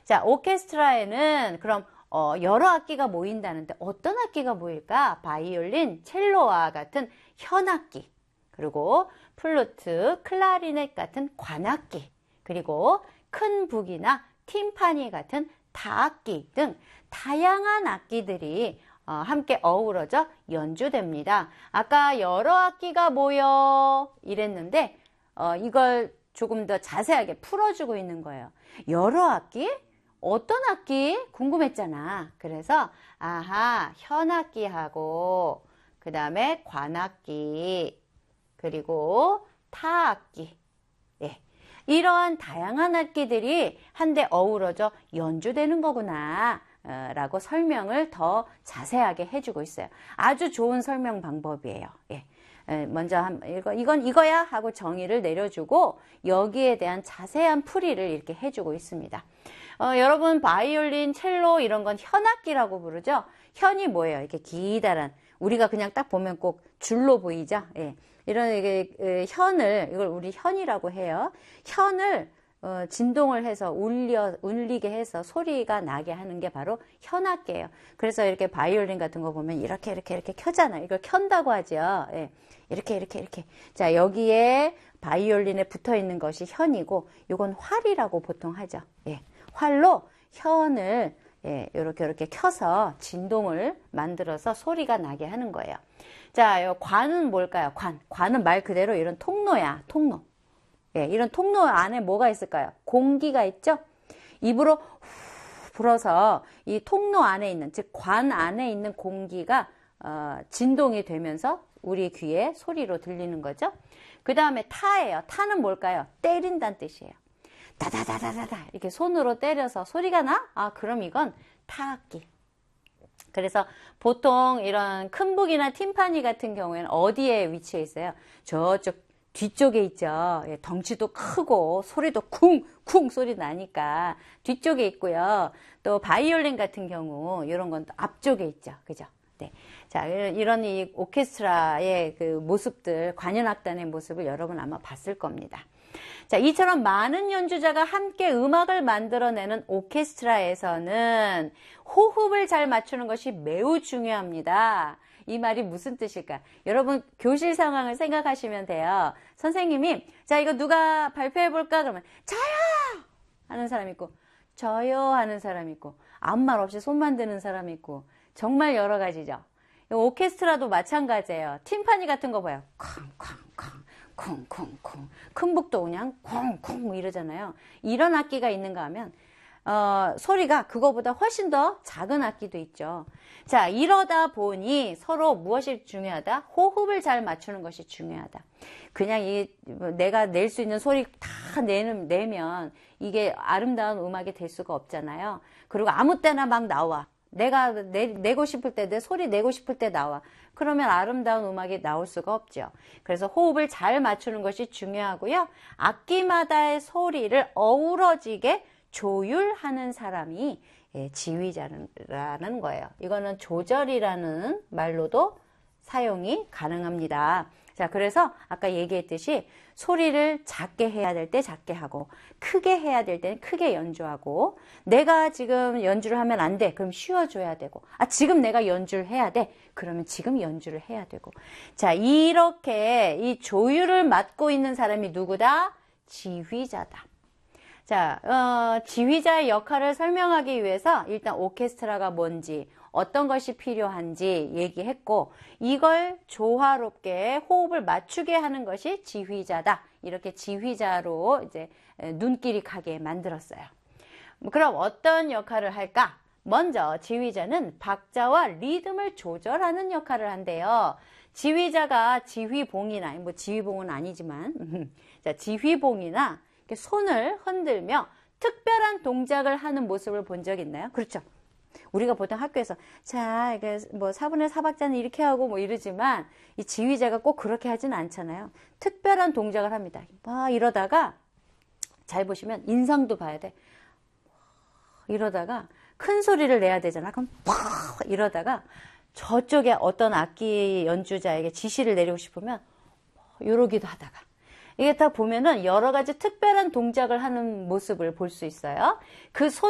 자, 오케스트라에는 그럼 여러 악기가 모인다는데 어떤 악기가 모일까? 바이올린, 첼로와 같은 현악기, 그리고 플루트, 클라리넷 같은 관악기, 그리고 큰 북이나 팀파니 같은 타악기 등 다양한 악기들이 함께 어우러져 연주됩니다. 아까 여러 악기가 모여 이랬는데 이걸 조금 더 자세하게 풀어주고 있는 거예요. 여러 악기? 어떤 악기? 궁금했잖아. 그래서 아하, 현악기하고 그 다음에 관악기 그리고 타악기, 네, 이러한 다양한 악기들이 한데 어우러져 연주되는 거구나 라고 설명을 더 자세하게 해주고 있어요. 아주 좋은 설명 방법이에요. 예. 먼저 이건 이거야 하고 정의를 내려주고 여기에 대한 자세한 풀이를 이렇게 해주고 있습니다. 여러분 바이올린, 첼로 이런 건 현악기라고 부르죠. 현이 뭐예요? 이렇게 기다란, 우리가 그냥 딱 보면 꼭 줄로 보이죠. 예. 이런 현을, 이걸 우리 현이라고 해요. 현을 진동을 해서 울리게 해서 소리가 나게 하는 게 바로 현악기예요. 그래서 이렇게 바이올린 같은 거 보면 이렇게 켜잖아요. 이걸 켠다고 하죠. 예. 이렇게. 자, 여기에 바이올린에 붙어 있는 것이 현이고, 이건 활이라고 보통 하죠. 예. 활로 현을 이렇게 켜서 진동을 만들어서 소리가 나게 하는 거예요. 자, 관은 뭘까요? 관은 말 그대로 이런 통로야, 통로. 예, 이런 통로 안에 뭐가 있을까요? 공기가 있죠? 입으로 후 불어서 이 통로 안에 있는, 즉 관 안에 있는 공기가 진동이 되면서 우리 귀에 소리로 들리는 거죠. 그 다음에 타예요. 타는 뭘까요? 때린다는 뜻이에요. 다다다다다다 이렇게 손으로 때려서 소리가 나? 아, 그럼 이건 타악기. 그래서 보통 이런 큰 북이나 팀파니 같은 경우에는 어디에 위치해 있어요? 저쪽 뒤쪽에 있죠. 예, 덩치도 크고 소리도 쿵쿵 소리 나니까 뒤쪽에 있고요. 또 바이올린 같은 경우 이런 건 또 앞쪽에 있죠. 그죠? 네. 자, 이런 이 오케스트라의 그 모습들, 관현악단의 모습을 여러분 아마 봤을 겁니다. 자, 이처럼 많은 연주자가 함께 음악을 만들어내는 오케스트라에서는 호흡을 잘 맞추는 것이 매우 중요합니다. 이 말이 무슨 뜻일까? 여러분 교실 상황을 생각하시면 돼요. 선생님이 자, 이거 누가 발표해 볼까? 그러면 저요! 하는 사람 있고, 저요 하는 사람 있고, 아무 말 없이 손만 드는 사람 있고, 정말 여러 가지죠. 오케스트라도 마찬가지예요. 팀파니 같은 거 봐요. 쿵쿵쿵 쿵쿵쿵. 큰 북도 그냥 쿵쿵 이러잖아요. 이런 악기가 있는가 하면 소리가 그거보다 훨씬 더 작은 악기도 있죠. 자, 이러다 보니 서로 무엇이 중요하다? 호흡을 잘 맞추는 것이 중요하다. 그냥 내가 낼 수 있는 소리 다 내면 이게 아름다운 음악이 될 수가 없잖아요. 그리고 아무 때나 막 나와. 내가 내고 싶을 때, 내 소리 내고 싶을 때 나와. 그러면 아름다운 음악이 나올 수가 없죠. 그래서 호흡을 잘 맞추는 것이 중요하고요. 악기마다의 소리를 어우러지게 조율하는 사람이 지휘자라는 거예요. 이거는 조절이라는 말로도 사용이 가능합니다. 자, 그래서 아까 얘기했듯이 소리를 작게 해야 될 때 작게 하고 크게 해야 될 때는 크게 연주하고, 내가 지금 연주를 하면 안 돼. 그럼 쉬어줘야 되고, 지금 내가 연주를 해야 돼. 그러면 지금 연주를 해야 되고. 자, 이렇게 이 조율을 맡고 있는 사람이 누구다? 지휘자다. 자, 지휘자의 역할을 설명하기 위해서 일단 오케스트라가 뭔지, 어떤 것이 필요한지 얘기했고, 이걸 조화롭게 호흡을 맞추게 하는 것이 지휘자다. 이렇게 지휘자로 이제 눈길이 가게 만들었어요. 그럼 어떤 역할을 할까? 먼저 지휘자는 박자와 리듬을 조절하는 역할을 한대요. 지휘자가 지휘봉이나, 뭐 지휘봉은 아니지만, 자, 지휘봉이나 손을 흔들며 특별한 동작을 하는 모습을 본 적 있나요? 그렇죠. 우리가 보통 학교에서 자, 이게 뭐 4분의 4박자는 이렇게 하고 뭐 이러지만 이 지휘자가 꼭 그렇게 하진 않잖아요. 특별한 동작을 합니다. 막 이러다가 잘 보시면 인상도 봐야 돼. 이러다가 큰 소리를 내야 되잖아. 그럼 막 이러다가 저쪽에 어떤 악기 연주자에게 지시를 내리고 싶으면 이러기도 하다가, 이게 다 보면은 여러 가지 특별한 동작을 하는 모습을 볼 수 있어요. 그